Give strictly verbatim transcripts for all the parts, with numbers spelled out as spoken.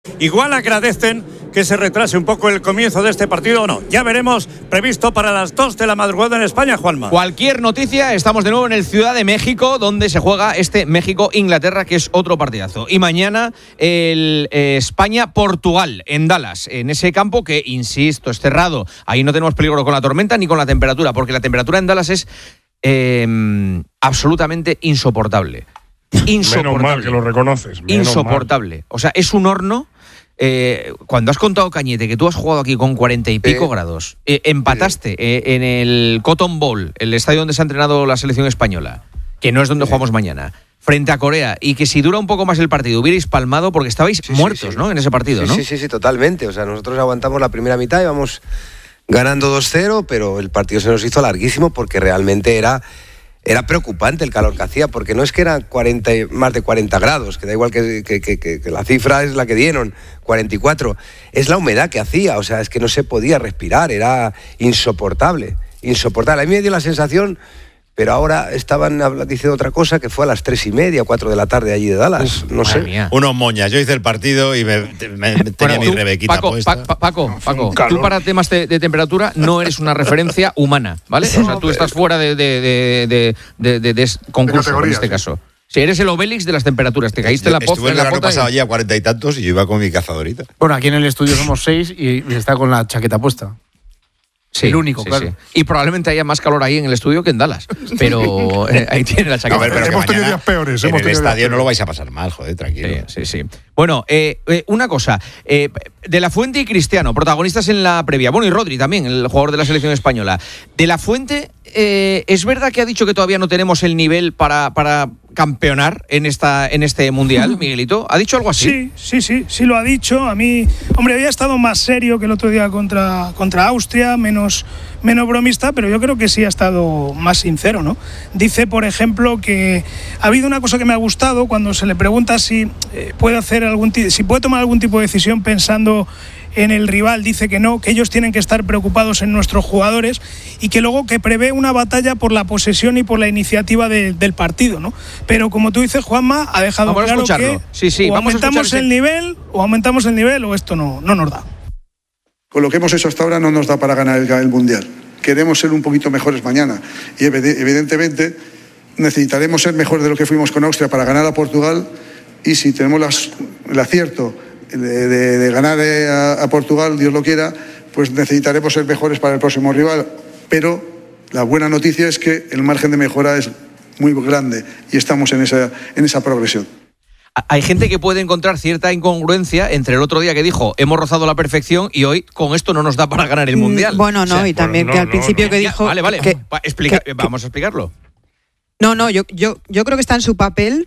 Igual agradecen que se retrase un poco el comienzo de este partido o no. Ya veremos, previsto para las dos de la madrugada en España, Juanma. Cualquier noticia, estamos de nuevo en el Ciudad de México, donde se juega este México-Inglaterra, que es otro partidazo. Y mañana el eh, España-Portugal en Dallas, en ese campo que, insisto, es cerrado. Ahí no tenemos peligro con la tormenta ni con la temperatura, porque la temperatura en Dallas es eh, absolutamente insoportable. Insoportable. Menos mal que lo reconoces. Insoportable. Mal. O sea, es un horno. Eh, cuando has contado, Cañete, que tú has jugado aquí con cuarenta y pico eh, grados, eh, empataste eh, en el Cotton Bowl, el estadio donde se ha entrenado la selección española, que no es donde eh. jugamos mañana, frente a Corea, y que si dura un poco más el partido hubierais palmado porque estabais sí, muertos, sí, sí. ¿no? En ese partido, sí, ¿no? Sí, sí, sí, totalmente. O sea, nosotros aguantamos la primera mitad y vamos ganando dos cero, pero el partido se nos hizo larguísimo porque realmente era... Era preocupante el calor que hacía, porque no es que eran cuarenta, más de cuarenta grados, que da igual que, que, que, que la cifra es la que dieron, cuarenta y cuatro. Es la humedad que hacía, o sea, es que no se podía respirar, era insoportable, insoportable. A mí me dio la sensación, pero ahora estaban diciendo otra cosa, que fue a las tres y media, cuatro de la tarde allí de Dallas, Uf, no sé. Mía. Unos moñas, yo hice el partido y me, me tenía bueno, mi tú, rebequita Paco, puesta. Pa, Paco, Paco, tú para temas de, de temperatura no eres una referencia humana, ¿vale? O sea, tú estás fuera de, de, de, de, de, de, de concurso en este caso. Si eres el Obélix de las temperaturas, te caíste en la posta. Estuve el verano pasado allí a cuarenta y tantos y yo iba con mi cazadorita. Bueno, aquí en el estudio somos seis y está con la chaqueta puesta. Sí, el único, sí, claro. Sí. Y probablemente haya más calor ahí en el estudio que en Dallas. Pero eh, ahí tiene la chaqueta. A ver, pero hemos tenido días peores. En hemos el estadio no lo vais a pasar mal, joder, tranquilo. Sí, sí, sí. Bueno, eh, eh, una cosa. Eh, De La Fuente y Cristiano, protagonistas en la previa. Bueno, y Rodri también, el jugador de la selección española. De La Fuente, eh, ¿es verdad que ha dicho que todavía no tenemos el nivel para, para campeonar en esta en este Mundial, Miguelito? ¿Ha dicho algo así? Sí, sí, sí, sí lo ha dicho. A mí, hombre, había estado más serio que el otro día contra, contra Austria, menos, menos bromista, pero yo creo que sí ha estado más sincero, ¿no? Dice, por ejemplo, que ha habido una cosa que me ha gustado cuando se le pregunta si eh, puede hacer algún t- si puede tomar algún tipo de decisión pensando en el rival, dice que no, que ellos tienen que estar preocupados en nuestros jugadores y que luego que prevé una batalla por la posesión y por la iniciativa de, del partido, ¿no? Pero como tú dices, Juanma, ha dejado vamos claro que sí, sí, o vamos aumentamos a el nivel o aumentamos el nivel o esto no, no nos da. Con lo que hemos hecho hasta ahora no nos da para ganar el, el Mundial. Queremos ser un poquito mejores mañana y evidentemente necesitaremos ser mejores de lo que fuimos con Austria para ganar a Portugal, y si tenemos las, el acierto de, de, de ganar a, a Portugal, Dios lo quiera, pues necesitaremos ser mejores para el próximo rival. Pero la buena noticia es que el margen de mejora es muy grande y estamos en esa, en esa progresión. Hay gente que puede encontrar cierta incongruencia entre el otro día que dijo hemos rozado la perfección y hoy con esto no nos da para ganar el Mundial. Bueno, no, o sea, y también bueno, no, que al no, principio no. que dijo... Ya, vale, vale, que, explica, que, vamos a explicarlo. No, no, yo, yo, yo creo que está en su papel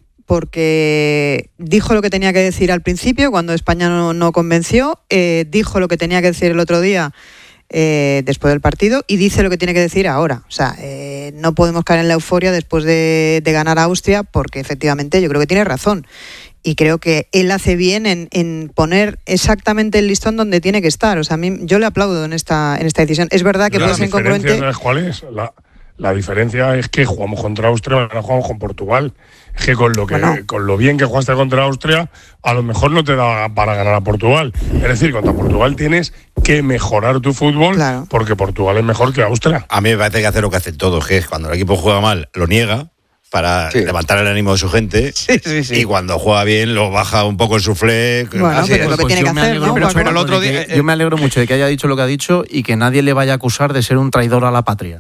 porque dijo lo que tenía que decir al principio cuando España no, no convenció, eh, dijo lo que tenía que decir el otro día eh, después del partido y dice lo que tiene que decir ahora. O sea, eh, no podemos caer en la euforia después de, de ganar a Austria porque efectivamente yo creo que tiene razón. Y creo que él hace bien en, en poner exactamente el listón donde tiene que estar. O sea, a mí yo le aplaudo en esta en esta decisión. Es verdad que puede ser incongruente. ¿Sabes cuál es? La, la diferencia es que jugamos contra Austria, ahora jugamos con Portugal. Es que con lo que bueno. con lo bien que jugaste contra Austria, a lo mejor no te da para ganar a Portugal. Es decir, contra Portugal tienes que mejorar tu fútbol, claro, porque Portugal es mejor que Austria. A mí me parece que hace lo que hacen todos, que es cuando el equipo juega mal, lo niega para sí. levantar el ánimo de su gente, sí, sí, sí. y cuando juega bien lo baja un poco en su fle. Bueno, así pero es. lo que pues tiene que hacer, ¿no? Pero, pero el otro día, eh, yo me alegro mucho de que haya dicho lo que ha dicho y que nadie le vaya a acusar de ser un traidor a la patria.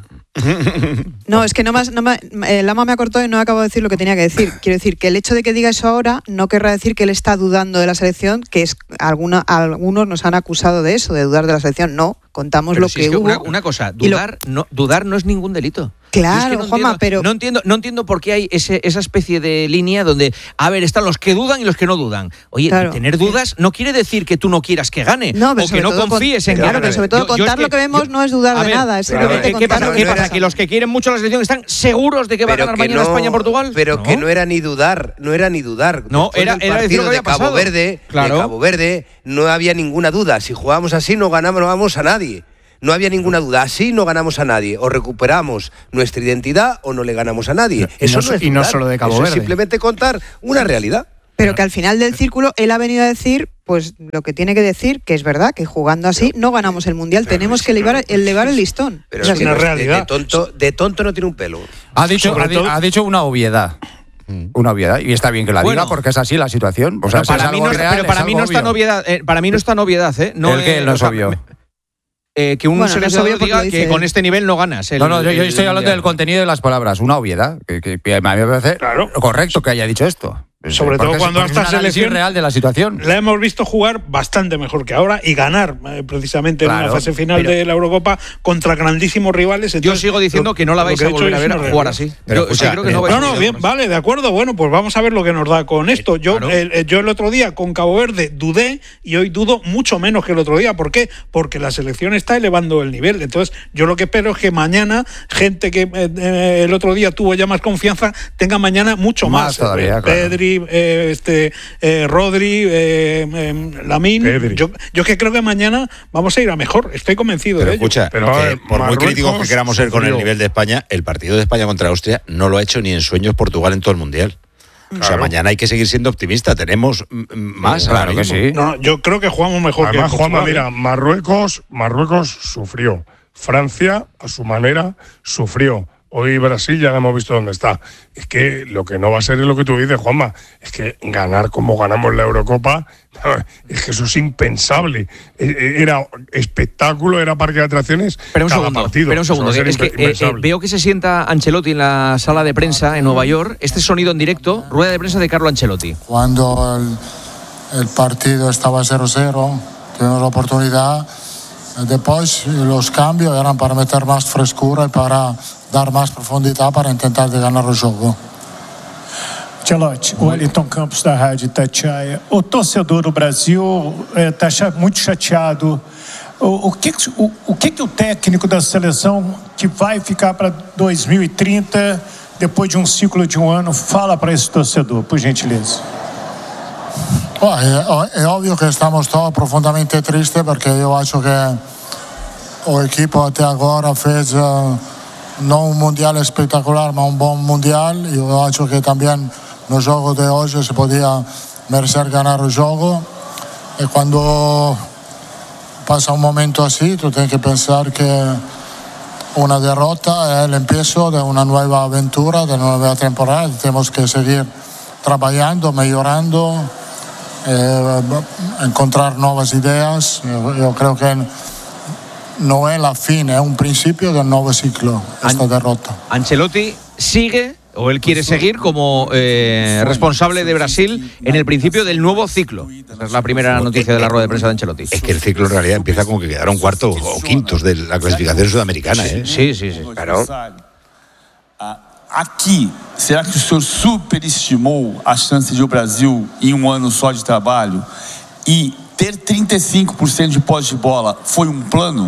No, es que no me, no me, el ama me ha cortado y no acabo de decir lo que tenía que decir. Quiero decir que el hecho de que diga eso ahora no querrá decir que él está dudando de la selección, que es alguna, algunos nos han acusado de eso, de dudar de la selección. No, contamos pero lo si que es que hubo. Una, una cosa, dudar, lo... no, dudar no es ningún delito. Claro, es que no Juanma, entiendo, pero... No entiendo, no entiendo por qué hay ese, esa especie de línea donde, a ver, están los que dudan y los que no dudan. Oye, claro, tener dudas no quiere decir que tú no quieras que gane, no, o que no confíes en que Claro, pero sobre todo yo, contar yo es que, lo que vemos yo, no es dudar de ver, nada. Es claro, simplemente ¿qué pasa? contar ¿Qué pasa? ¿Que los que quieren mucho la selección están seguros de que va a ganar mañana no, España-Portugal? Pero ¿no? que no era ni dudar, no era ni dudar. No, Después era, era decir lo que había de Cabo pasado. Verde, claro. de Cabo Verde no había ninguna duda. Si jugábamos así no ganamos, no vamos a nadie. No había ninguna duda. Así no ganamos a nadie. O recuperamos nuestra identidad o no le ganamos a nadie. Y Eso no, no es y no dudar. solo de Cabo Eso Verde. Es simplemente contar una realidad. Pero que al final del círculo él ha venido a decir pues lo que tiene que decir, que es verdad, que jugando así no ganamos el Mundial, tenemos que elevar, elevar el listón. Pero es una realidad. De tonto, de tonto no tiene un pelo. Ha dicho, ha, todo, ha dicho una obviedad. Una obviedad, y está bien que la bueno, diga porque es así la situación. O sea, pero para, si mí no, real, pero para mí no es tan obviedad, eh, para mí no es tan obviedad, ¿eh? No, el que eh, no es o sea, obvio. Eh, que un bueno, seleccionador no diga que con este nivel no ganas. El, no, no, yo, yo el, estoy hablando el del contenido de las palabras, una obviedad. Que, que, que a mí me parece claro. correcto que haya dicho esto. Sobre todo cuando es, esta selección real de la situación la hemos visto jugar bastante mejor que ahora y ganar eh, precisamente claro, en una fase final pero, de la Eurocopa contra grandísimos rivales. Entonces, yo sigo diciendo lo, que no la vais a volver a ver a jugar así. Pero, yo, o sea, creo que no, no, no bien, vale, de acuerdo. Bueno, pues vamos a ver lo que nos da con esto. Yo, claro. eh, yo el otro día con Cabo Verde dudé y hoy dudo mucho menos que el otro día. ¿Por qué? Porque la selección está elevando el nivel. Entonces, yo lo que espero es que mañana gente que eh, eh, el otro día tuvo ya más confianza tenga mañana mucho más. más todavía, eh, Pedri, claro. eh, este Eh, Rodri, eh, eh, Lamine. Yo, yo es que creo que mañana vamos a ir a mejor. Estoy convencido pero de escucha, ello. Pero escucha, por Marruecos, muy críticos que queramos ser con el nivel de España, el partido de España contra Austria no lo ha hecho ni en sueños Portugal en todo el Mundial. Claro. O sea, mañana hay que seguir siendo optimista. Tenemos más. Claro que sí. No, yo creo que jugamos mejor. Además, que Juanma, mira, Marruecos, Marruecos sufrió. Francia, a su manera, sufrió. Hoy Brasil ya hemos visto dónde está. Es que lo que no va a ser es lo que tú dices, Juanma. Es que ganar como ganamos la Eurocopa, es que eso es impensable. Era espectáculo, era parque de atracciones. Pero un cada segundo, partido. pero un segundo. Es que eh, eh, veo que se sienta Ancelotti en la sala de prensa en Nueva York. Este sonido en directo, rueda de prensa de Carlo Ancelotti. Cuando el, el partido estaba cero cero, tuvimos la oportunidad. Después los cambios eran para meter más frescura y para dar mais profundidade para tentar de ganhar o jogo. Ancelotti, o Wellington Campos da Rádio Itatiaia. O torcedor do Brasil está é, muito chateado. O, o, que, o, o que que o técnico da seleção que vai ficar para dois mil e trinta, depois de um ciclo de um ano, fala para esse torcedor, por gentileza? Bom, é, é óbvio que estamos todos profundamente tristes porque eu acho que o equipo até agora fez uh, não um mundial espetacular, mas um bom mundial. E eu acho que também no jogo de hoje se podia merecer ganhar o jogo. E quando passa um momento assim, tu tens que pensar que uma derrota é o início de uma nova aventura, de uma nova temporada. Temos que seguir trabalhando, melhorando, eh, encontrar novas ideias. Eu, eu creio que no es la fin, es un principio del nuevo ciclo, esta An- derrota. Ancelotti sigue, o él quiere seguir, como eh, responsable de Brasil en el principio del nuevo ciclo. Esa es la primera noticia de la rueda de prensa de Ancelotti. Es que el ciclo en realidad empieza como que quedaron cuartos o quintos de la clasificación sudamericana. ¿eh? Sí, sí, sí. Claro. Aqui, será que o senhor superestimou a chance de o Brasil, em um ano só de trabalho, e ter trinta e cinco por ciento de posse de bola foi um plano?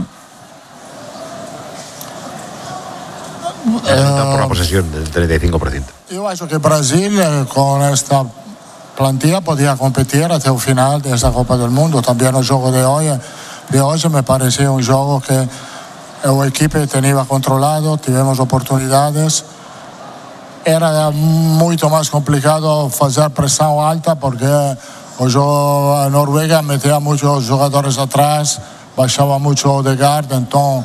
Está por la posesión del treinta y cinco por ciento. Eu acho que Brasil, com esta plantilla, podia competir até o final desta Copa do Mundo. Também o jogo de hoje, de hoje me parecia um jogo que a equipe tinha controlado, tivemos oportunidades. Era muito mais complicado fazer pressão alta porque o jogo, a Noruega metia muitos jogadores atrás, baixava muito o Odegaard, então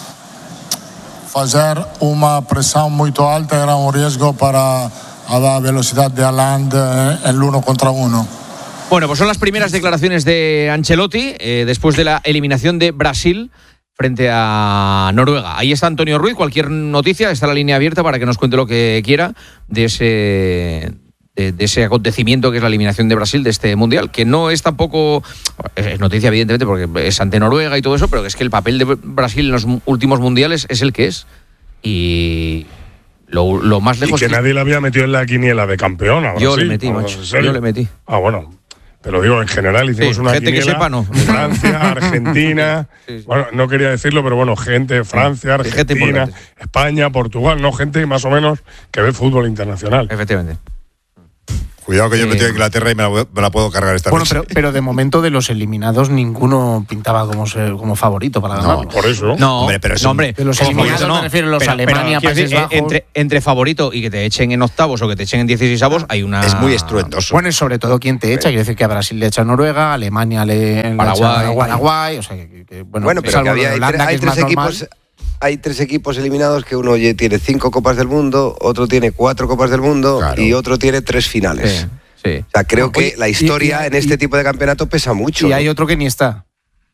fazer uma pressão muito alta era um risco para a velocidade de Haaland en el uno contra uno. Bueno, pues son las primeras declaraciones de Ancelotti eh, después de la eliminación de Brasil frente a Noruega. Ahí está Antonio Ruiz, cualquier noticia, está la línea abierta para que nos cuente lo que quiera de ese... De, de ese acontecimiento que es la eliminación de Brasil de este Mundial, que no es tampoco, es noticia evidentemente porque es ante Noruega y todo eso, pero que es que el papel de Brasil en los últimos Mundiales es el que es. Y lo, lo más lejos... Y que, que nadie le había metido en la quiniela de campeón a Brasil. Yo le metí, macho, yo le metí. Ah, bueno, te lo digo, en general hicimos sí, una gente quiniela. Que sepa, no. Francia, Argentina, sí, sí. Bueno, no quería decirlo, pero bueno, gente, Francia, Argentina, gente España, Portugal, no, gente más o menos que ve fútbol internacional. Efectivamente. Cuidado que yo Eh, he metido a Inglaterra y me la, voy- me la puedo cargar esta Bueno, noche. pero, pero de momento de los eliminados ninguno pintaba como, ser- como favorito para ganar. Por eso. No, Hombre, pero es no, un- hombre, De los como eliminados favorito me refiero a los Pero- Alemania, pero, quiero Países decir, eh, Bajos. Entre, entre favorito y que te echen en octavos o que te echen en dieciseisavos hay una... Es muy estruendoso. Bueno, y sobre todo quién te echa. Quiero decir que a Brasil le echa a Noruega, a Alemania le, le Paraguay. echa a Paraguay. O sea, que, que, bueno, Bueno, pero salvo que había, de hay, Holanda, tre- hay que es tres más normal. equipos, hay tres equipos eliminados que uno oye, tiene cinco Copas del Mundo, otro tiene cuatro Copas del Mundo Claro. y otro tiene tres finales. Sí, sí. O sea, creo que Oye, la historia y- y- en este y- tipo de campeonato pesa mucho. Y ¿no? hay otro que ni está,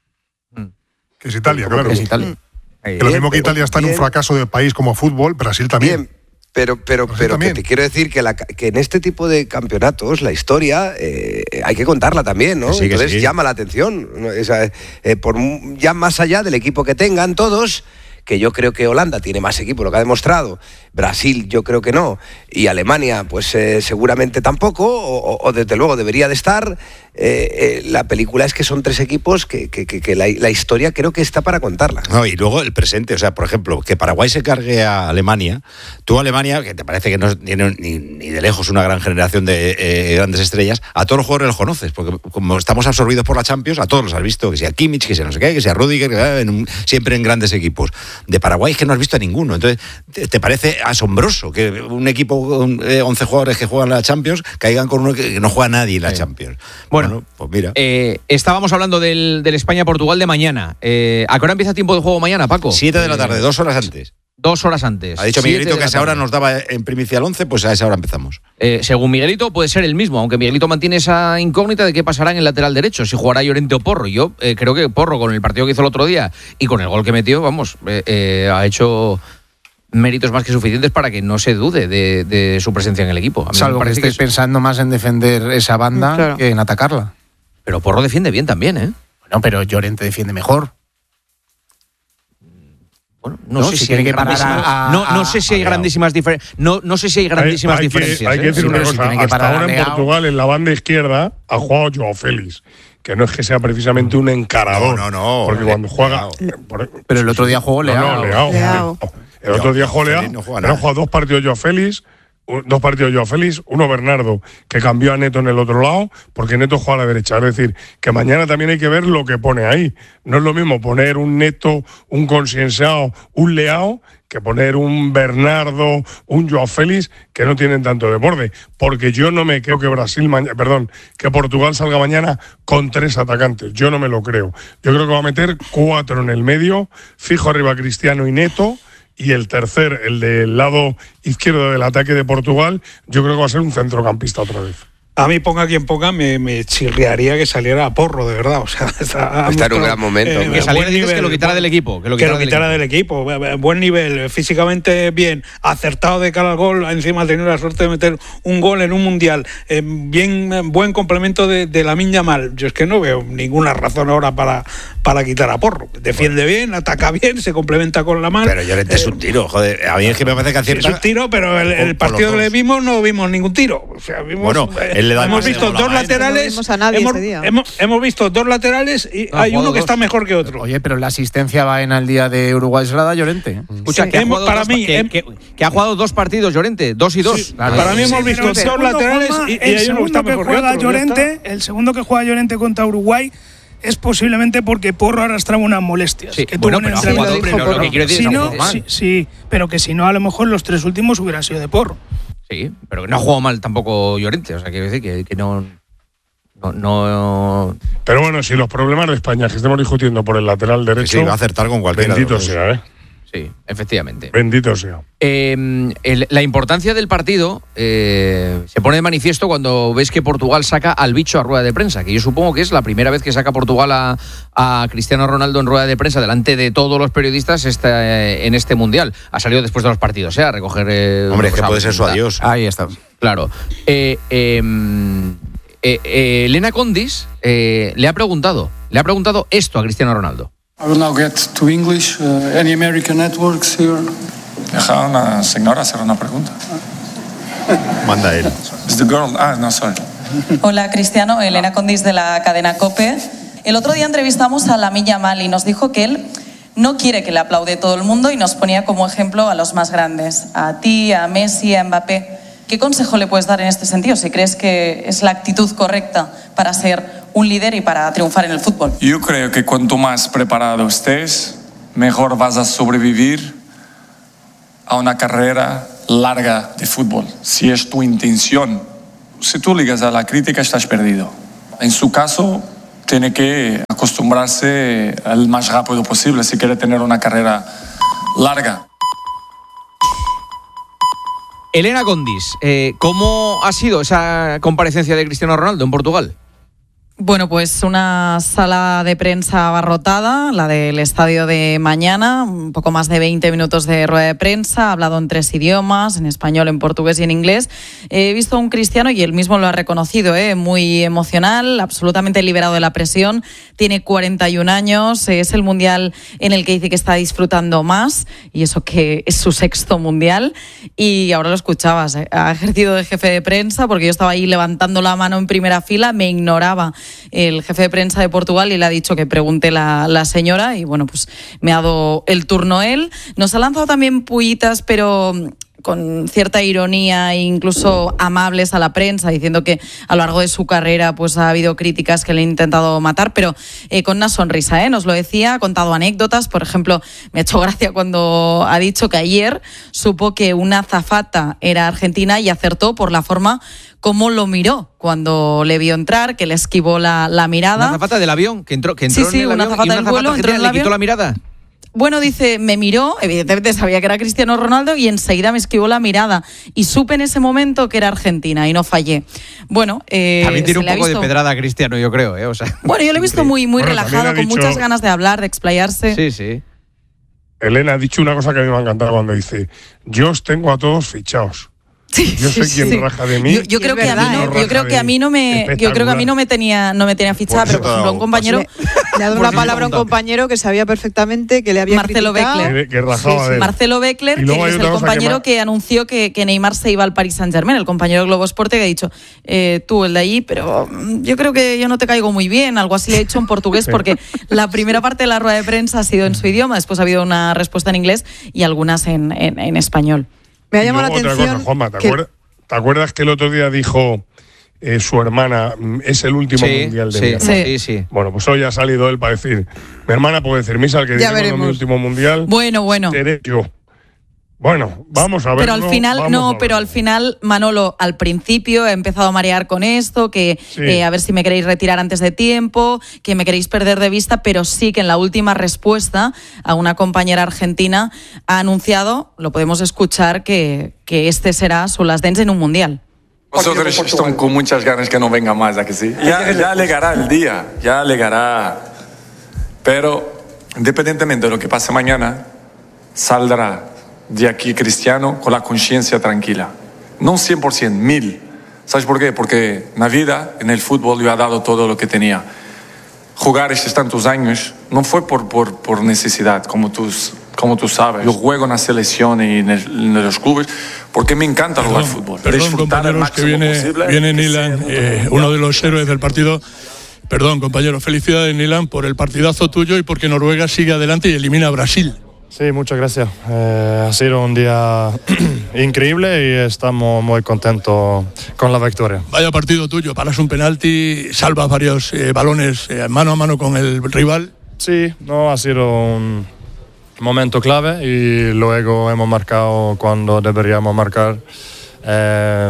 Que es Italia, ¿Cómo claro. que es Italia. Que lo mismo que Italia está en un Bien. fracaso de país como fútbol, Brasil también. Bien, pero, pero, Brasil pero que también. te quiero decir que, la, que en este tipo de campeonatos la historia eh, hay que contarla también, ¿no? Que sí, que Entonces sí. llama la atención. ¿no? O sea, eh, por, mu- ya más allá del equipo que tengan todos, que yo creo que Holanda tiene más equipo, lo que ha demostrado. Brasil yo creo que no. Y Alemania pues eh, seguramente tampoco, o, o desde luego debería de estar. Eh, eh, la película es que son tres equipos que, que, que, que la, la historia creo que está para contarla. No, y luego el presente, o sea, por ejemplo, que Paraguay se cargue a Alemania. Tú, Alemania, que te parece que no tiene ni, ni de lejos una gran generación de eh, grandes estrellas, a todos los jugadores los conoces, porque como estamos absorbidos por la Champions, a todos los has visto, que sea Kimmich, que sea no sé qué, que sea Rüdiger, que sea en un- siempre en grandes equipos. De Paraguay es que no has visto a ninguno. Entonces, te, te parece asombroso que un equipo con eh, once jugadores que juegan la Champions caigan con uno que no juega nadie en la Champions. Bueno, pues mira. Eh, estábamos hablando del, del España-Portugal de mañana. Eh, ¿A qué hora empieza tiempo de juego mañana, Paco? Siete de la tarde, Eh, dos horas antes. Dos horas antes. Ha dicho Siete Miguelito de que la a esa hora tarde. nos daba en primicia el once, pues a esa hora empezamos. Eh, según Miguelito, puede ser el mismo, aunque Miguelito mantiene esa incógnita de qué pasará en el lateral derecho, si jugará Llorente o Porro. Yo eh, creo que Porro, con el partido que hizo el otro día y con el gol que metió, vamos, eh, eh, ha hecho méritos más que suficientes para que no se dude de, de su presencia en el equipo. A mí me Salvo que parece estés es- pensando más en defender esa banda Claro. que en atacarla. Pero Porro defiende bien también, ¿eh? Bueno, pero Llorente defiende mejor. Bueno, no, No, sé si si, tiene hay que parar grandísimas, a- a- no, no sé si hay a- grandísimas diferencias. No, no sé si hay grandísimas hay, hay diferencias. Que, hay ¿eh? que decir Sí, una pero si cosa, tiene que hasta parar ahora a en Leao. Portugal, en la banda izquierda, ha jugado Joao Félix, que no es que sea precisamente un encarador. No, no, no. Porque Le- cuando juega... Leao. por- Pero el otro día jugó No, Leao. no, Leao. Leao. El otro día jugó Félix Leao, no juega pero ha nada. jugado dos partidos Joao Félix, un- dos partidos Joao Félix, uno Bernardo, que cambió a Neto en el otro lado, porque Neto juega a la derecha. Es decir, que mañana también hay que ver lo que pone ahí. No es lo mismo poner un Neto, un Conscienciao, un Leao, que poner un Bernardo, un Joao Félix, que no tienen tanto de borde. Porque yo no me creo que Brasil, maña- perdón, que Portugal salga mañana con tres atacantes. Yo no me lo creo. Yo creo que va a meter cuatro en el medio, fijo arriba Cristiano y Neto, y el tercer, el del lado izquierdo del ataque de Portugal, yo creo que va a ser un centrocampista otra vez. A mí, ponga quien ponga, me, me chirriaría que saliera a Porro, de verdad. O sea, está, Está en un gran momento, hombre. Que saliera, buen dices, que lo quitara del equipo. Que lo quitara, que lo quitara del equipo. Buen nivel, físicamente bien, acertado de cara al gol. Encima ha tenido la suerte de meter un gol en un mundial. Eh, bien, eh, buen complemento de, de Lamine Yamal. Yo es que no veo ninguna razón ahora para, para quitar a Porro. Defiende bien, ataca bien, se complementa con Lamine. Pero Llorente es un tiro, joder. A mí es que me parece que acierta. Es un tiro, pero el, el por los partido que dos. le vimos no vimos ningún tiro. O sea, vimos, Bueno, eh, él le da hemos más de visto bola dos a él. laterales. No vimos a nadie hemos, ese día. hemos- hemos visto dos laterales y Ha hay jugado uno que dos. está mejor que otro. Oye, pero la asistencia va en al día de Uruguay se la da Llorente. Escucha, Sí. que, ha Hemos- jugado para dos, mí, que, hem- que- que ha jugado dos partidos, Llorente, dos y dos. Sí, para mí hemos Sí, visto pero el dos segundo, laterales Juanma, y, y el hay uno que segundo está que mejor que juega otro. ya Llorente, está. el segundo que juega Llorente contra Uruguay es posiblemente porque Porro arrastraba unas molestias. Sí, que bueno, tuvo en pero ha el jugado, entrenamiento. pero lo que quiero decir Si es que ha no, jugado mal. sí, sí, pero que si no, a lo mejor los tres últimos hubieran sido de Porro. Sí, pero que no ha jugado mal tampoco Llorente. O sea, quiero decir que, que no, no, no. Pero bueno, si los problemas de España que estemos discutiendo por el lateral Que derecho, sí, va a acertar con cualquiera. de bendito los dos. sea, ¿eh? Sí, efectivamente. Bendito sea. Eh, el- la importancia del partido eh, se pone de manifiesto cuando ves que Portugal saca al bicho a rueda de prensa, que yo supongo que es la primera vez que saca Portugal a, a Cristiano Ronaldo en rueda de prensa delante de todos los periodistas esta- en este mundial. Ha salido después de los partidos, ¿eh? A recoger. eh, Hombre, es que o sea, puede ser su da- adiós. Ahí está. Claro. Eh, eh, eh, eh, Elena Condis eh, le ha preguntado, le ha preguntado esto a Cristiano Ronaldo. I will now get to English. Uh, any American networks here? Deja a una señora hacer una pregunta. Manda él. Is the girl? Ah, no, sorry. Hola, Cristiano. Elena Condis de la cadena COPE. El otro día entrevistamos a Lamine Yamal y nos dijo que él no quiere que le aplaude todo el mundo y nos ponía como ejemplo a los más grandes, a ti, a Messi, a Mbappé. ¿Qué consejo le puedes dar en este sentido? Si crees que es la actitud correcta para ser un líder y para triunfar en el fútbol. Yo creo que cuanto más preparado estés, mejor vas a sobrevivir a una carrera larga de fútbol. Si es tu intención, si tú ligas a la crítica, estás perdido. En su caso, tiene que acostumbrarse al más rápido posible si quiere tener una carrera larga. Elena Condis, eh, ¿cómo ha sido esa comparecencia de Cristiano Ronaldo en Portugal? Bueno, pues una sala de prensa abarrotada, la del estadio de mañana, un poco más de veinte minutos de rueda de prensa, ha hablado en tres idiomas, en español, en portugués y en inglés. He visto a un Cristiano, y él mismo lo ha reconocido, ¿eh? muy emocional, absolutamente liberado de la presión, tiene cuarenta y un años, es el mundial en el que dice que está disfrutando más, y eso que es su sexto mundial, y ahora lo escuchabas, ¿eh? Ha ejercido de jefe de prensa, porque yo estaba ahí levantando la mano en primera fila, me ignoraba el jefe de prensa de Portugal y le ha dicho que pregunte la, la señora, y bueno, pues me ha dado el turno él. Nos ha lanzado también puitas, pero con cierta ironía e incluso amables a la prensa, diciendo que a lo largo de su carrera pues ha habido críticas que le han intentado matar, pero eh, con una sonrisa, ¿eh? Nos lo decía, ha contado anécdotas. Por ejemplo, me ha hecho gracia cuando ha dicho que ayer supo que una azafata era argentina y acertó por la forma cómo lo miró cuando le vio entrar, que le esquivó la, la mirada. ¿Una azafata del avión? Que entró, que entró sí, sí, en el una avión, azafata y una del azafata vuelo, entró en el le avión. quitó la mirada. Bueno, dice, me miró, evidentemente sabía que era Cristiano Ronaldo y enseguida me esquivó la mirada y supe en ese momento que era Argentina y no fallé. Bueno, eh, también tiene un poco visto... de pedrada a Cristiano, yo creo, ¿eh? O sea, bueno, yo lo he visto muy, muy bueno, relajado, con dicho... muchas ganas de hablar, de explayarse. Sí, sí. Elena ha dicho una cosa que a mí me ha encantado cuando dice, yo os tengo a todos fichados. Sí, yo sé sí, quién sí. raja de mí. Yo, yo creo que a mí no, yo creo que a mí no me, yo creo que a mí no me tenía, no me tenía fichada, pero por ejemplo un compañero le, le ha dado una palabra a un compañero que sabía perfectamente que le había Marcelo criticado. Beckler. Que, que rajaba de él. Marcelo Beckler, que es el compañero que, que anunció que, que Neymar se iba al Paris Saint-Germain, el compañero de Globo Esporte, que ha dicho, eh, tú, el de ahí, pero yo creo que yo no te caigo muy bien, algo así le he hecho en portugués, porque la primera parte de la rueda de prensa ha sido en su idioma, después ha habido una respuesta en inglés y algunas en, en, en español. Me ha llamado la otra atención. Cosa, Juanma, ¿te, que... acuerdas, ¿te acuerdas que el otro día dijo eh, su hermana, es el último sí, mundial de sí, mi hermana? Sí, sí. Bueno, pues hoy ha salido él para decir, mi hermana puede decir, Misa, el que diga mi último mundial, bueno, bueno. seré yo. Bueno, vamos a ver. Pero al final, no, pero al final, Manolo, al principio he empezado a marear con esto, que sí. eh, a ver si me queréis retirar antes de tiempo, que me queréis perder de vista, pero sí que en la última respuesta a una compañera argentina ha anunciado, lo podemos escuchar, que, que este será su last dance en un mundial. Vosotros están con muchas ganas que no venga más, ¿a que sí? Ya, ya llegará el día, ya llegará. Pero, independientemente de lo que pase mañana, saldrá de aquí Cristiano con la conciencia tranquila. No cien por ciento, mil. ¿Sabes por qué? Porque en la vida, en el fútbol, yo he dado todo lo que tenía. Jugar estos tantos años no fue por, por, por necesidad, como tú, como tú sabes. Yo juego en la selección y en, el, en los clubes porque me encanta perdón, jugar fútbol. Perdón, compañeros, que viene, viene Nilan, eh, uno de los héroes del partido. Perdón, compañero, felicidades, Nilan, por el partidazo tuyo y porque Noruega sigue adelante y elimina a Brasil. Sí, muchas gracias. Eh, ha sido un día increíble y estamos muy contentos con la victoria. Vaya partido tuyo, paras un penalti, salvas varios eh, balones eh, mano a mano con el rival. Sí, no, ha sido un momento clave y luego hemos marcado cuando deberíamos marcar. Eh,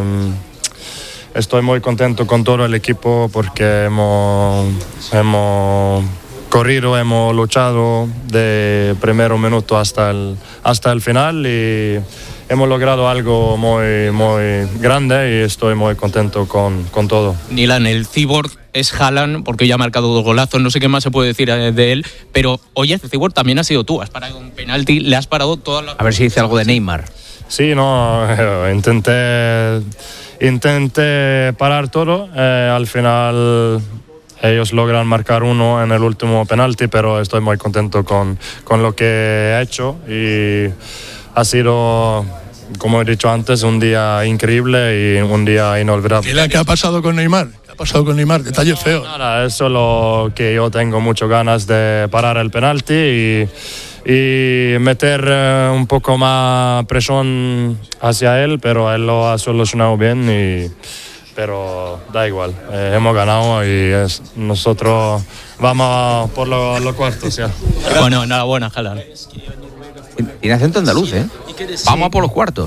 estoy muy contento con todo el equipo porque hemos... hemos corrido, hemos luchado de primer minuto hasta el, hasta el final y hemos logrado algo muy, muy grande y estoy muy contento con, con todo. Nilan, el cyborg es Haaland porque ya ha marcado dos golazos, no sé qué más se puede decir de él, pero hoy este cyborg también ha sido tú, has parado un penalti, le has parado toda la... A ver si dice algo de Neymar. Sí, no, intenté, intenté parar todo, eh, al final... Ellos logran marcar uno en el último penalti, pero estoy muy contento con, con lo que he hecho y ha sido, como he dicho antes, un día increíble y un día inolvidable. ¿Y qué ha pasado con Neymar? ¿Qué ha pasado con Neymar? Detalles feos. Nada, es solo que yo tengo muchas ganas de parar el penalti y y meter uh, un poco más presión hacia él, pero él lo ha solucionado bien y pero da igual, eh, hemos ganado y es, nosotros vamos por los lo cuartos ya. Bueno, enhorabuena, Haaland. Tiene acento andaluz, ¿eh? Vamos a por los cuartos.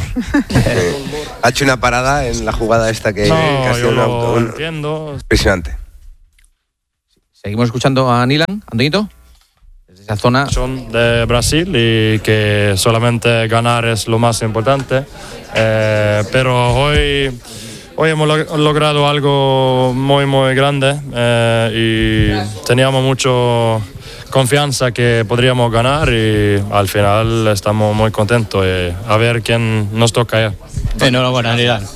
Ha hecho una parada en la jugada esta que, no, que ha sido yo un auto, lo un, entiendo. Impresionante. Seguimos escuchando a Nilan, Antonito. Desde esa zona. Son de Brasil y que solamente ganar es lo más importante. Eh, pero hoy, hoy hemos log- logrado algo muy, muy grande eh, y teníamos mucho confianza que podríamos ganar y al final estamos muy contentos y a ver quién nos toca ya. Enhorabuena, Nilan.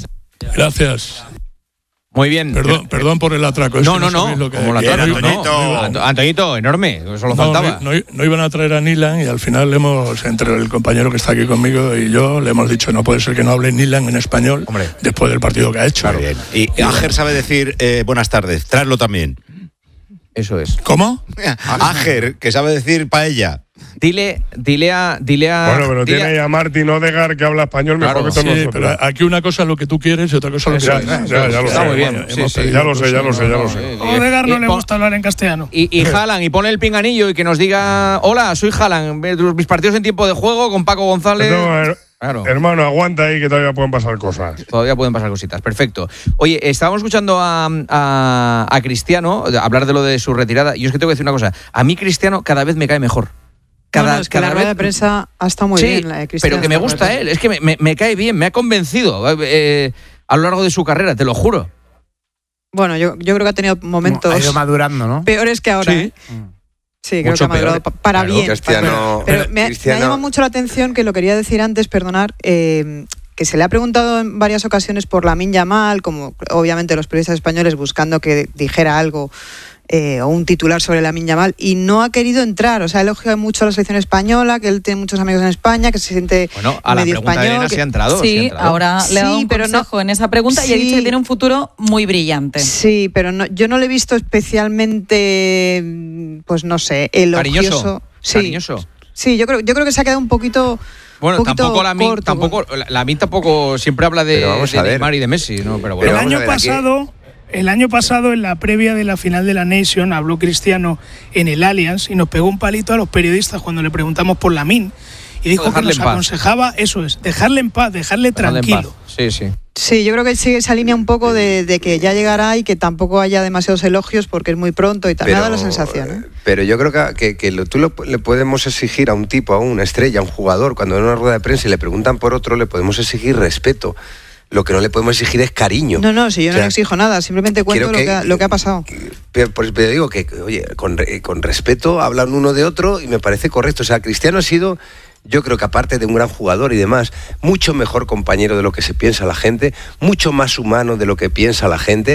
Gracias. Muy bien. Perdón, perdón por el atraco. No, no, no. Lo que, como el que atraco, no, no. no, Antoñito, enorme. Eso lo no, faltaba. No, no, no iban a traer a Nilan y al final hemos, entre el compañero que está aquí conmigo y yo, le hemos dicho no puede ser que no hable Nilan en español. Hombre. Después del partido que ha hecho. Claro, bien. Y, y Ager sabe decir eh, buenas tardes. Traerlo también. Eso es. ¿Cómo? Ager, que sabe decir paella. Dile, dile a, dile a. Bueno, pero dile tiene ahí a Martín Odegaard que habla español mejor Claro, que todos sí, nosotros. pero aquí una cosa es lo que tú quieres y otra cosa es lo que Ya, quieres. ya, ya lo Está sé. muy bien. Bueno, Sí, hemos- sí. ya lo sé, ya lo sé, ya lo No, sé. no, A Odegaard no y le pon- gusta hablar en castellano. Y, y Haaland, y pone el pinganillo y que nos diga: hola, soy Haaland. Mis partidos en tiempo de juego con Paco González. No, her- Claro. Hermano, aguanta ahí que todavía pueden pasar cosas. Todavía pueden pasar cositas, perfecto. Oye, estábamos escuchando a, a, a Cristiano hablar de lo de su retirada. Y yo es que tengo que decir una cosa: a mí Cristiano cada vez me cae mejor. Cada, No, no, es que cada la rueda vez- de prensa ha estado muy sí, bien, la de Cristiano. pero que me gusta él, es que me, me- me cae bien, me ha convencido eh, a lo largo de su carrera, te lo juro. Bueno, yo, yo creo que ha tenido momentos Ha ido madurando, ¿no? peores que ahora. Sí. ¿eh? Sí, creo Mucho que ha madurado peor. pa- para Claro, bien. Cristiano- Pero me, ha- Cristiano- me ha llamado mucho la atención que lo quería decir antes, perdonar, eh, que se le ha preguntado en varias ocasiones por Lamine Yamal, como obviamente los periodistas españoles buscando que dijera algo eh, o un titular sobre Lamine Yamal, y no ha querido entrar. O sea, ha elogiado mucho a la selección española, que él tiene muchos amigos en España, que se siente Bueno, a la medio pregunta de español. Elena que- sí ha entrado. sí ha Sí, entrado. ahora le he dado Sí, un pero no- consejo en esa pregunta y he Sí. dicho que tiene un futuro muy brillante. Sí, pero no, yo no le he visto especialmente, mm, pues no sé, elogioso. Cariñoso. Sí, Cariñoso. sí, yo creo, yo creo que se ha quedado un poquito. Bueno, un poquito tampoco la Min, corto. tampoco, la, la Min tampoco siempre habla de, Pero vamos de a ver. Neymar y de Messi, ¿no? Pero Pero bueno. el vamos a año ver, aquí- pasado, el año pasado, en la previa de la final de la Nation, habló Cristiano en el Allianz y nos pegó un palito a los periodistas cuando le preguntamos por Lamine. Y dijo que Dejarle nos en paz. aconsejaba, eso es, dejarle en paz, dejarle Dejadle en tranquilo. paz. Sí, sí. Sí, yo creo que sigue esa línea un poco de, de que ya llegará y que tampoco haya demasiados elogios porque es muy pronto y tal. Me ha dado la sensación. ¿eh? Pero yo creo que, que, que lo- tú lo- le podemos exigir a un tipo, a una estrella, a un jugador, cuando en una rueda de prensa y le preguntan por otro, le podemos exigir respeto. Lo que no le podemos exigir es cariño. No, no, si yo O no sea, le exijo nada, simplemente cuento creo lo que- que, ha, lo que ha pasado. Pero, pues, pero digo que, oye, con, re- con respeto hablan uno de otro y me parece correcto. O sea, Cristiano ha sido, yo creo que aparte de un gran jugador y demás, mucho mejor compañero de lo que se piensa la gente, mucho más humano de lo que piensa la gente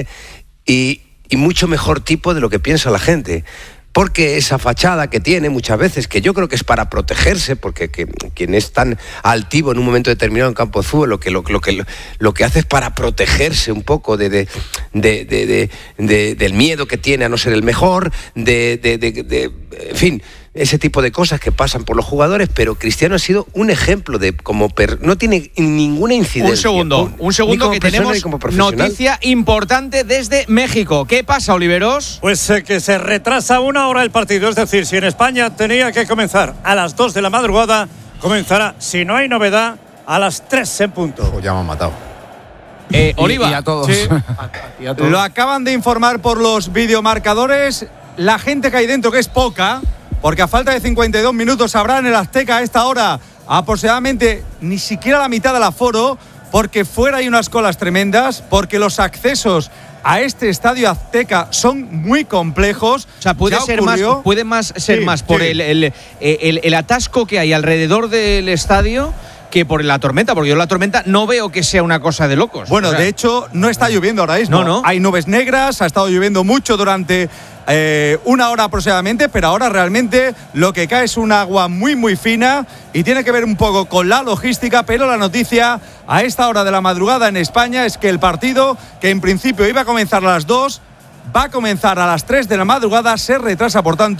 y, y mucho mejor tipo de lo que piensa la gente. Porque esa fachada que tiene muchas veces, que yo creo que es para protegerse, porque que, quien es tan altivo en un momento determinado en campo de fútbol, lo que, lo, lo que, lo que hace es para protegerse un poco de, de, de, de, de- de- del miedo que tiene a no ser el mejor, de, de, de- de- en fin, ese tipo de cosas que pasan por los jugadores, pero Cristiano ha sido un ejemplo de como per- no tiene ninguna incidencia. Un segundo, un ni segundo como que persona tenemos ni como profesional. noticia importante desde México. ¿Qué pasa, Oliveros? Pues eh, que se retrasa una hora el partido. Es decir, si en España tenía que comenzar a las dos de la madrugada, comenzará, si no hay novedad, a las tres en punto. Pues ya me han matado. Eh, Y- Oliva. y a todos. Sí. Y a todos. Lo acaban de informar por los videomarcadores. La gente que hay dentro, que es poca, porque a falta de cincuenta y dos minutos habrá en el Azteca a esta hora aproximadamente ni siquiera la mitad del aforo, porque fuera hay unas colas tremendas, porque los accesos a este estadio Azteca son muy complejos. O sea, puede Ya ser más, ocurrió- puede más ser Sí, más por sí. el, el, el- el atasco que hay alrededor del estadio que por la tormenta, porque yo la tormenta no veo que sea una cosa de locos. Bueno, O sea, de hecho, no está lloviendo ahora mismo. No, no. Hay nubes negras, ha estado lloviendo mucho durante eh, una hora aproximadamente, pero ahora realmente lo que cae es un agua muy, muy fina y tiene que ver un poco con la logística, pero la noticia a esta hora de la madrugada en España es que el partido, que en principio iba a comenzar a las dos, va a comenzar a las tres de la madrugada, se retrasa, por tanto,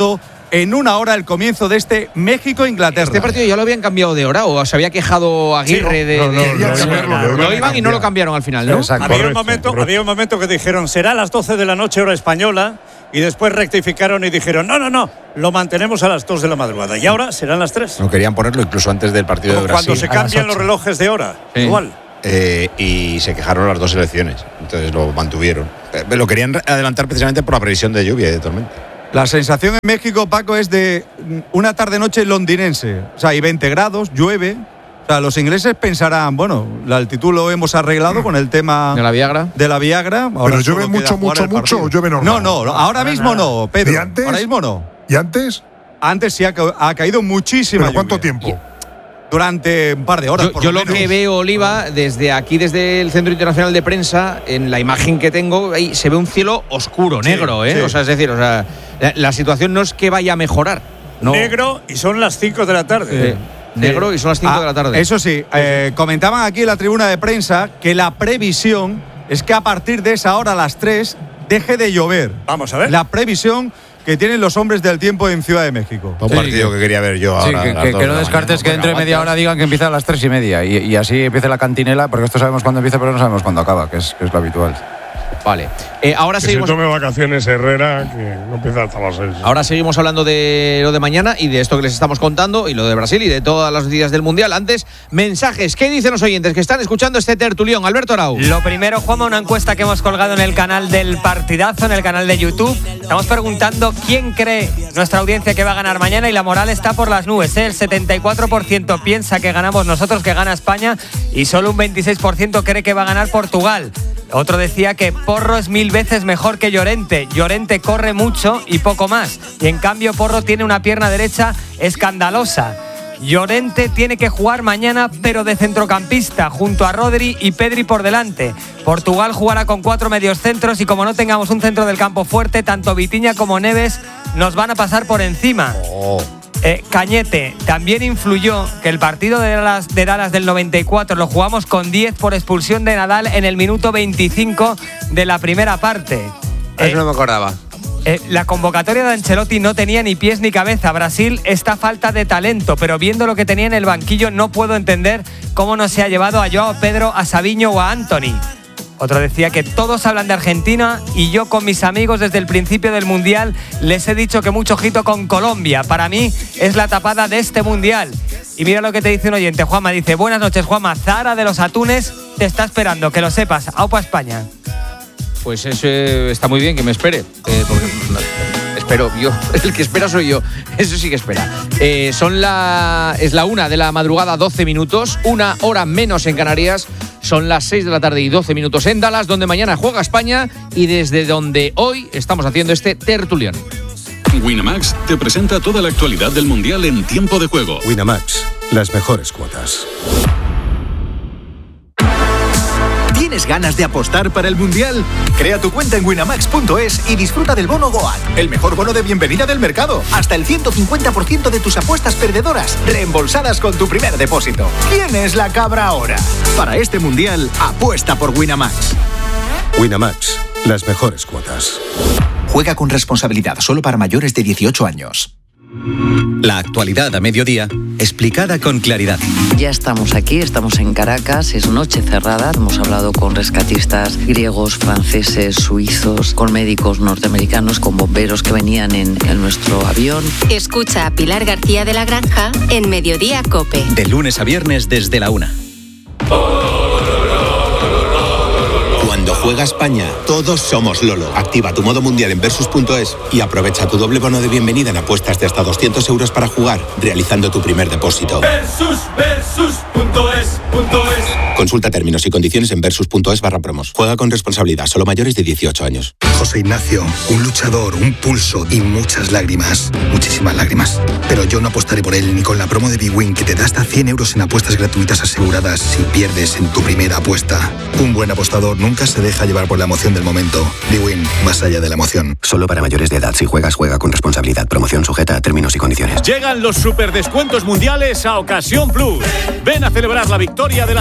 en una hora el comienzo de este México-Inglaterra. ¿Este partido ya lo habían cambiado de hora o se había quejado Aguirre sí, de, no, no, de, no, de, no, de, no, no, no, lo iban y no lo cambiaron al final, ¿no? Había, correcto, un momento, había un momento que dijeron será a las doce de la noche hora española y después rectificaron y dijeron no, no, no, lo mantenemos a las dos de la madrugada y ahora serán las tres. No querían ponerlo incluso antes del partido Como de Brasil. Cuando se cambian los relojes de hora, sí. igual. Eh, y se quejaron las dos selecciones, entonces lo mantuvieron. Eh, lo querían adelantar precisamente por la previsión de lluvia y de tormenta. La sensación en México, Paco, es de una tarde-noche londinense. O sea, hay veinte grados, llueve. O sea, los ingleses pensarán, bueno, la altitud lo hemos arreglado con el tema de la Viagra. De la Viagra. Ahora ¿Pero llueve mucho, mucho, mucho o llueve normal? No, no, ahora mismo no, Pedro. ¿Y antes? Ahora mismo no. ¿Y antes? Antes sí ha, ca ha caído muchísima ¿Pero cuánto lluvia. tiempo? Durante un par de horas. Yo, por yo lo, lo que veo, Oliva, desde aquí, desde el Centro Internacional de Prensa, en la imagen que tengo, ahí se ve un cielo oscuro, sí, negro, ¿eh? Sí. O sea, es decir, o sea, la, la situación no es que vaya a mejorar. No. Negro y son las cinco de la tarde. Sí. Negro y son las cinco ah, de la tarde. Eso sí, eh, comentaban aquí en la tribuna de prensa que la previsión es que a partir de esa hora, a las tres, deje de llover. Vamos a ver. La previsión que tienen los hombres del tiempo en Ciudad de México. Un sí, partido que, que quería ver yo ahora. Sí, que, que, que no descartes que dentro de media hora digan que empieza a las tres y media y, y así empiece la cantinela, porque esto sabemos cuándo empieza, pero no sabemos cuándo acaba, que es, que es lo habitual. Vale. Eh, ahora que seguimos. se tome vacaciones Herrera, que no empieza hasta las seis. Ahora seguimos hablando de lo de mañana y de esto que les estamos contando y lo de Brasil y de todas las noticias del Mundial. Antes, mensajes. ¿Qué dicen los oyentes que están escuchando este tertulión? Alberto Arau. Lo primero, Juanma, una encuesta que hemos colgado en el canal del Partidazo, en el canal de YouTube. Estamos preguntando quién cree nuestra audiencia que va a ganar mañana y la moral está por las nubes, ¿eh? El setenta y cuatro por ciento piensa que ganamos nosotros, que gana España, y solo un veintiséis por ciento cree que va a ganar Portugal. Otro decía que Porro es mil veces mejor que Llorente. Llorente corre mucho y poco más. Y en cambio Porro tiene una pierna derecha escandalosa. Llorente tiene que jugar mañana, pero de centrocampista, junto a Rodri y Pedri por delante. Portugal jugará con cuatro mediocentros y como no tengamos un centro del campo fuerte, tanto Vitinha como Neves nos van a pasar por encima. Oh. Eh, Cañete, también influyó que el partido de Dallas, de Dallas del noventa y cuatro lo jugamos con diez por expulsión de Nadal en el minuto veinticinco de la primera parte. Eso eh, no me acordaba. Eh, la convocatoria de Ancelotti no tenía ni pies ni cabeza. Brasil está falta de talento, pero viendo lo que tenía en el banquillo no puedo entender cómo no se ha llevado a Joao Pedro, a Savinho o a Anthony. Otro decía que todos hablan de Argentina y yo con mis amigos desde el principio del Mundial les he dicho que mucho ojito con Colombia. Para mí es la tapada de este Mundial. Y mira lo que te dice un oyente, Juanma, dice: buenas noches, Juanma, Zara de los Atunes te está esperando, que lo sepas. Aupa España. Pues eso está muy bien, que me espere. Eh, porque, no, espero, yo, el que espera soy yo. Eso sí que espera. Eh, son la, es la una de la madrugada, doce minutos, una hora menos en Canarias. Son las seis de la tarde y doce minutos en Dallas, donde mañana juega España y desde donde hoy estamos haciendo este tertulión. Winamax te presenta toda la actualidad del Mundial en tiempo de juego. Winamax, las mejores cuotas. ¿Tienes ganas de apostar para el Mundial? Crea tu cuenta en winamax punto es y disfruta del bono Goat, el mejor bono de bienvenida del mercado. Hasta el ciento cincuenta por ciento de tus apuestas perdedoras reembolsadas con tu primer depósito. ¿Quién es la cabra ahora? Para este Mundial, apuesta por Winamax. Winamax, las mejores cuotas. Juega con responsabilidad, solo para mayores de dieciocho años. La actualidad a mediodía, explicada con claridad. Ya estamos aquí, estamos en Caracas, es noche cerrada. Hemos hablado con rescatistas griegos, franceses, suizos, con médicos norteamericanos, con bomberos que venían en, en nuestro avión. Escucha a Pilar García de la Granja en Mediodía COPE. De lunes a viernes desde la una. Cuando juega España, todos somos Lolo. Activa tu modo mundial en Versus punto es y aprovecha tu doble bono de bienvenida en apuestas de hasta doscientos euros para jugar, realizando tu primer depósito. Versus, Versus punto es, punto es. Consulta términos y condiciones en Versus punto es barra promos. Juega con responsabilidad, solo mayores de dieciocho años. José Ignacio, un luchador, un pulso y muchas lágrimas. Muchísimas lágrimas. Pero yo no apostaré por él ni con la promo de Big Win, que te da hasta cien euros en apuestas gratuitas aseguradas si pierdes en tu primera apuesta. Un buen apostador nunca se deja llevar por la emoción del momento. Big Win, más allá de la emoción. Solo para mayores de edad. Si juegas, juega con responsabilidad. Promoción sujeta a términos y condiciones. Llegan los superdescuentos mundiales a Ocasión Plus. Ven a celebrar la victoria de la selección.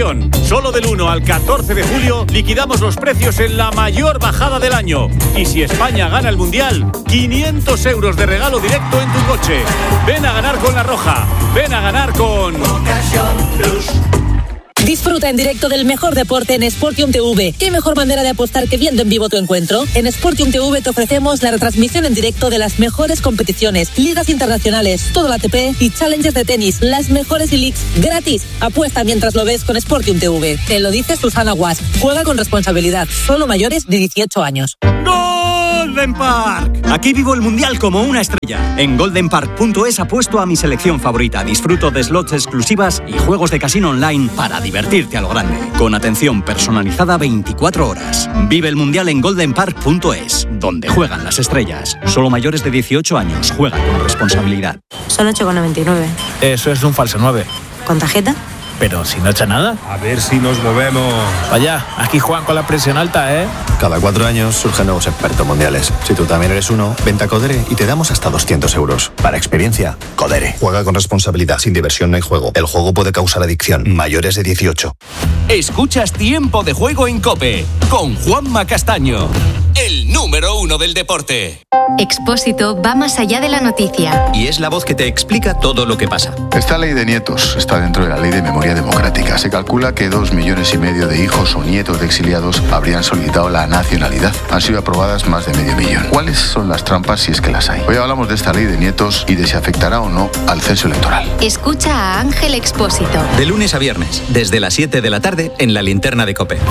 Atención, solo del uno al catorce de julio liquidamos los precios en la mayor bajada del año. Y si España gana el Mundial, quinientos euros de regalo directo en tu coche. Ven a ganar con La Roja. Ven a ganar con Ocasión Plus. Disfruta en directo del mejor deporte en Sportium T V. ¿Qué mejor manera de apostar que viendo en vivo tu encuentro? En Sportium T V te ofrecemos la retransmisión en directo de las mejores competiciones, ligas internacionales, todo el A T P y challenges de tenis, las mejores e-leagues gratis. Apuesta mientras lo ves con Sportium T V. Te lo dice Susana Guas. Juega con responsabilidad. Solo mayores de dieciocho años. Golden Park. Aquí vivo el Mundial como una estrella. En golden park punto es apuesto a mi selección favorita. Disfruto de slots exclusivas y juegos de casino online para divertirte a lo grande. Con atención personalizada veinticuatro horas. Vive el Mundial en golden park punto es, donde juegan las estrellas. Solo mayores de dieciocho años. Juega con responsabilidad. Son ocho con noventa y nueve. Eso es un falso nueve. ¿Con tarjeta? Pero si no echa nada. A ver si nos movemos. Vaya, aquí juegan con la presión alta, ¿eh? Cada cuatro años surgen nuevos expertos mundiales. Si tú también eres uno, vente a Codere y te damos hasta doscientos euros. Para experiencia, Codere. Juega con responsabilidad. Sin diversión no hay juego. El juego puede causar adicción. Mayores de dieciocho. Escuchas Tiempo de Juego en COPE con Juanma Castaño, el número uno del deporte. Expósito va más allá de la noticia. Y es la voz que te explica todo lo que pasa. Esta ley de nietos está dentro de la ley de memoria democrática. Se calcula que dos millones y medio de hijos o nietos de exiliados habrían solicitado la nacionalidad. Han sido aprobadas más de medio millón. ¿Cuáles son las trampas si es que las hay? Hoy hablamos de esta ley de nietos y de si afectará o no al censo electoral. Escucha a Ángel Expósito. De lunes a viernes, desde las siete de la tarde, en la linterna de COPE.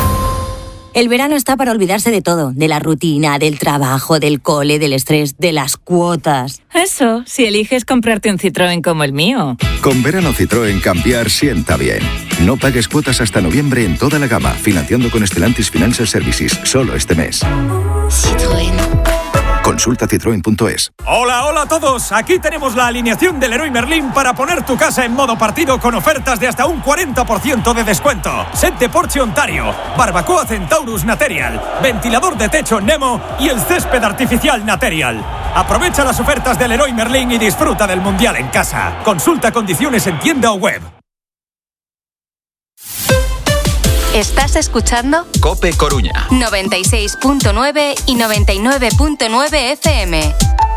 El verano está para olvidarse de todo, de la rutina, del trabajo, del cole, del estrés, de las cuotas. Eso, si eliges comprarte un Citroën como el mío. Con verano Citroën cambiar sienta bien. No pagues cuotas hasta noviembre en toda la gama, financiando con Stellantis Financial Services, solo este mes. Citroën. Consulta citroen punto es. Hola, hola a todos. Aquí tenemos la alineación del Leroy Merlin para poner tu casa en modo partido con ofertas de hasta un cuarenta por ciento de descuento. Set de Porsche Ontario, barbacoa Centaurus Material, ventilador de techo Nemo y el césped artificial Material. Aprovecha las ofertas del Leroy Merlin y disfruta del Mundial en casa. Consulta condiciones en tienda o web. ¿Estás escuchando? COPE Coruña. noventa y seis punto nueve y noventa y nueve punto nueve F M.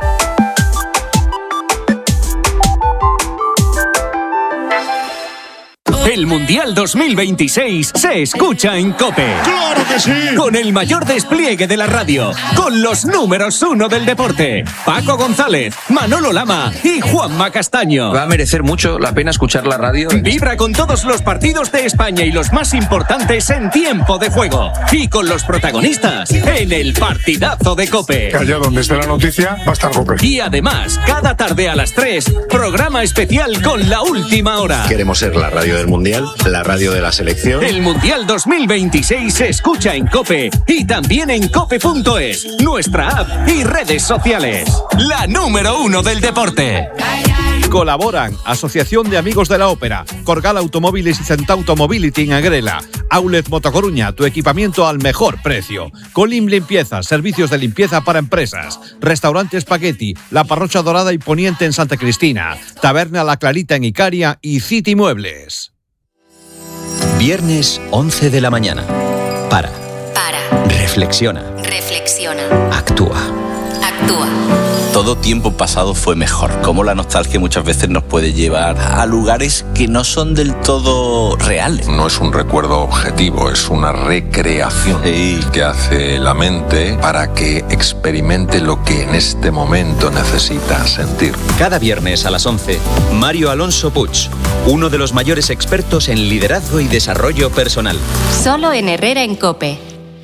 El Mundial dos mil veintiséis se escucha en COPE. ¡Claro que sí! Con el mayor despliegue de la radio, con los números uno del deporte, Paco González, Manolo Lama y Juanma Castaño. Va a merecer mucho la pena escuchar la radio. Vibra con todos los partidos de España y los más importantes en tiempo de juego. Y con los protagonistas en el partidazo de COPE. Allá donde esté la noticia, va a estar COPE. Y además, cada tarde a las tres, programa especial con la última hora. Queremos ser la radio del Mundial, la radio de la selección. El Mundial dos mil veintiséis se escucha en COPE y también en cope punto es, nuestra app y redes sociales. La número uno del deporte. Colaboran Asociación de Amigos de la Ópera, Corgal Automóviles y Centauto Mobility en Agrela, Outlet Motocoruña, tu equipamiento al mejor precio, Colim Limpieza, servicios de limpieza para empresas, Restaurante Spaghetti, La Parrocha Dorada y Poniente en Santa Cristina, Taberna La Clarita en Icaria y City Muebles. Viernes once de la mañana. Para. Para. Reflexiona. Reflexiona. Actúa. Actúa. Todo tiempo pasado fue mejor. Cómo la nostalgia muchas veces nos puede llevar a lugares que no son del todo reales. No es un recuerdo objetivo, es una recreación sí. que hace la mente para que experimente lo que en este momento necesita sentir. Cada viernes a las once, Mario Alonso Puig, uno de los mayores expertos en liderazgo y desarrollo personal. Solo en Herrera en COPE.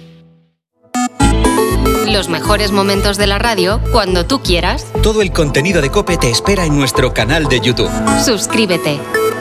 Los mejores momentos de la radio cuando tú quieras. Todo el contenido de COPE te espera en nuestro canal de YouTube. Suscríbete.